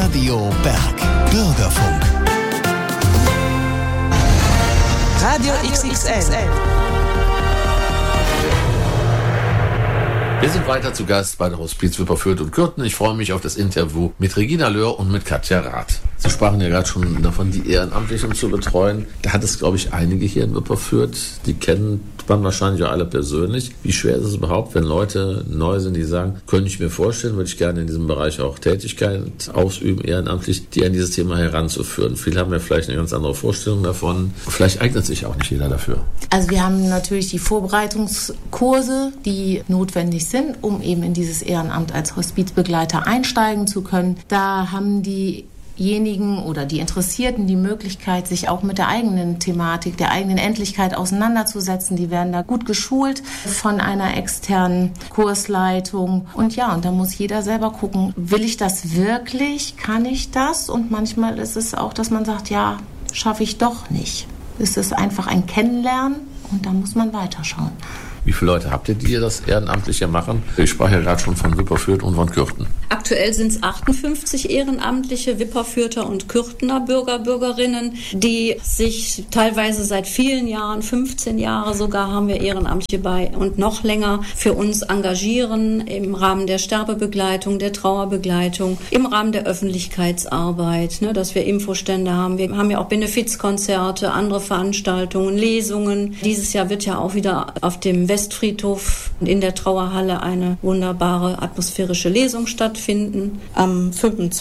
Radio Berg. Bürgerfunk. Radio XXL. Wir sind weiter zu Gast bei der Hospiz Wipperfürth und Kürten. Ich freue mich auf das Interview mit Regina Löhr und mit Katja Rath. Sie sprachen ja gerade schon davon, die Ehrenamtlichen zu betreuen. Da hat es, glaube ich, einige hier in Wipperfürth, die kennt man wahrscheinlich auch alle persönlich. Wie schwer ist es überhaupt, wenn Leute neu sind, die sagen, könnte ich mir vorstellen, würde ich gerne in diesem Bereich auch Tätigkeit ausüben, ehrenamtlich, die an dieses Thema heranzuführen. Viele haben ja vielleicht eine ganz andere Vorstellung davon. Vielleicht eignet sich auch nicht jeder dafür. Also wir haben natürlich die Vorbereitungskurse, die notwendig sind, um eben in dieses Ehrenamt als Hospizbegleiter einsteigen zu können. Da haben diejenigen oder die Interessierten die Möglichkeit, sich auch mit der eigenen Thematik, der eigenen Endlichkeit auseinanderzusetzen. Die werden da gut geschult von einer externen Kursleitung. Und ja, und da muss jeder selber gucken, will ich das wirklich? Kann ich das? Und manchmal ist es auch, dass man sagt, ja, schaffe ich doch nicht. Es ist einfach ein Kennenlernen und da muss man weiterschauen. Wie viele Leute habt ihr, die das Ehrenamtliche machen? Ich sprach ja gerade schon von Wipperfürth und von Kürten. Aktuell sind es 58 ehrenamtliche Wipperfürther und Kürtener Bürger, Bürgerinnen, die sich teilweise seit vielen Jahren, 15 Jahre sogar, haben wir Ehrenamtliche bei und noch länger für uns engagieren im Rahmen der Sterbebegleitung, der Trauerbegleitung, im Rahmen der Öffentlichkeitsarbeit, dass wir Infostände haben. Wir haben ja auch Benefizkonzerte, andere Veranstaltungen, Lesungen. Dieses Jahr wird ja auch wieder auf dem Westfriedhof in der Trauerhalle eine wunderbare atmosphärische Lesung stattfinden. Am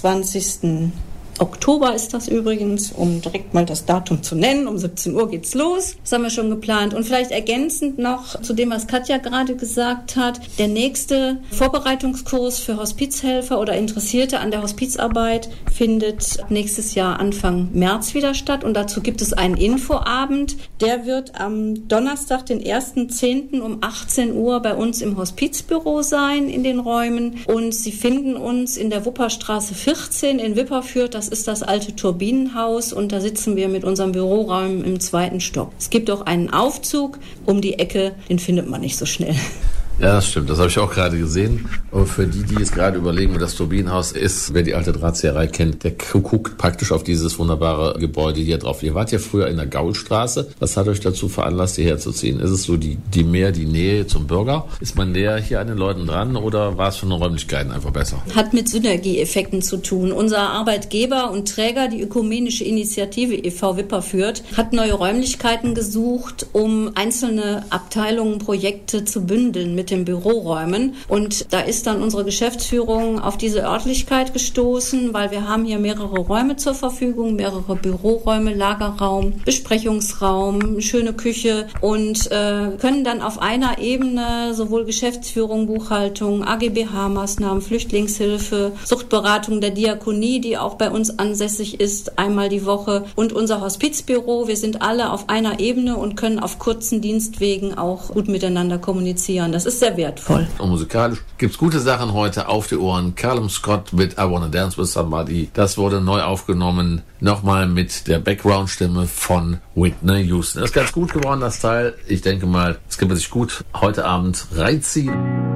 25. Oktober ist das übrigens, um direkt mal das Datum zu nennen. Um 17 Uhr geht's los. Das haben wir schon geplant. Und vielleicht ergänzend noch zu dem, was Katja gerade gesagt hat. Der nächste Vorbereitungskurs für Hospizhelfer oder Interessierte an der Hospizarbeit findet nächstes Jahr Anfang März wieder statt. Und dazu gibt es einen Infoabend. Der wird am Donnerstag, den 1.10. um 18 Uhr bei uns im Hospizbüro sein, in den Räumen. Und Sie finden uns in der Wupperstraße 14 in Wipperfürth. Das ist das alte Turbinenhaus und da sitzen wir mit unserem Büroraum im 2. Stock. Es gibt auch einen Aufzug um die Ecke, den findet man nicht so schnell. Ja, das stimmt. Das habe ich auch gerade gesehen. Aber für die jetzt gerade überlegen, wo das Turbinenhaus ist, wer die alte Drahtzieherei kennt, der guckt praktisch auf dieses wunderbare Gebäude hier drauf. Ihr wart ja früher in der Gaulstraße. Was hat euch dazu veranlasst, hierher zu ziehen? Ist es so die Nähe zum Bürger? Ist man näher hier an den Leuten dran oder war es von den Räumlichkeiten einfach besser? Hat mit Synergieeffekten zu tun. Unser Arbeitgeber und Träger, die Ökumenische Initiative e.V. Wipperfürth, hat neue Räumlichkeiten gesucht, um einzelne Abteilungen, Projekte zu bündeln mit den Büroräumen. Und da ist dann unsere Geschäftsführung auf diese Örtlichkeit gestoßen, weil wir haben hier mehrere Räume zur Verfügung, mehrere Büroräume, Lagerraum, Besprechungsraum, schöne Küche und können dann auf einer Ebene sowohl Geschäftsführung, Buchhaltung, AGBH-Maßnahmen, Flüchtlingshilfe, Suchtberatung der Diakonie, die auch bei uns ansässig ist, einmal die Woche und unser Hospizbüro. Wir sind alle auf einer Ebene und können auf kurzen Dienstwegen auch gut miteinander kommunizieren. Das ist sehr wertvoll. Und musikalisch gibt's gute Sachen heute auf die Ohren. Callum Scott mit I Wanna Dance With Somebody. Das wurde neu aufgenommen. Nochmal mit der Background-Stimme von Whitney Houston. Das ist ganz gut geworden, das Teil. Ich denke mal, es kann man sich gut heute Abend reinziehen.